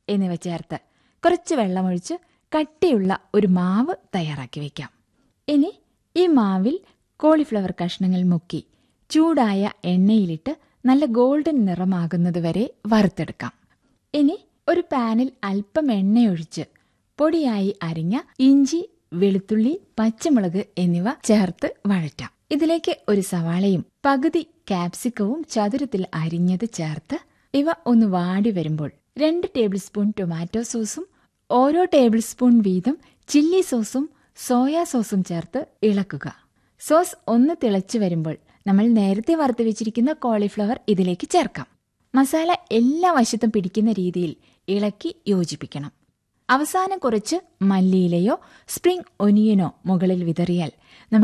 എന്നിവ ചേർത്ത് കുറച്ച് വെള്ളമൊഴിച്ച് കട്ടിയുള്ള ഒരു മാവ് തയ്യാറാക്കി വയ്ക്കാം. ഇനി ഈ മാവിൽ കോളിഫ്ലവർ കഷ്ണങ്ങൾ മുക്കി ചൂടായ എണ്ണയിലിട്ട് നല്ല ഗോൾഡൻ നിറമാകുന്നതുവരെ വറുത്തെടുക്കാം. ഇനി ഒരു പാനിൽ അല്പം എണ്ണയൊഴിച്ച് പൊടിയായി അരിഞ്ഞ ഇഞ്ചി, വെളുത്തുള്ളി, പച്ചമുളക് എന്നിവ ചേർത്ത് വഴറ്റാം. ഇതിലേക്ക് ഒരു സവാളയും പകുതി കാപ്സിക്കവും ചതുരത്തിൽ അരിഞ്ഞത് ചേർത്ത് ഇവ ഒന്ന് വാടി വരുമ്പോൾ 2 ടേബിൾ സ്പൂൺ ടൊമാറ്റോ സോസും ഓരോ ടേബിൾ സ്പൂൺ വീതം ചില്ലി സോസും സോയാ സോസും ചേർത്ത് ഇളക്കുക. സോസ് ഒന്ന് തിളച്ചു വരുമ്പോൾ നമ്മൾ നേരത്തെ വറുത്ത് വെച്ചിരിക്കുന്ന കോളിഫ്ലവർ ഇതിലേക്ക് ചേർക്കാം. മസാല എല്ലാ വശത്തും പിടിക്കുന്ന രീതിയിൽ ഇളക്കി യോജിപ്പിക്കണം. അവസാനം കുറച്ച് മല്ലിയിലയോ സ്പ്രിംഗ് ഒനിയനോ മുകളിൽ വിതറിയാൽ നമ്മൾ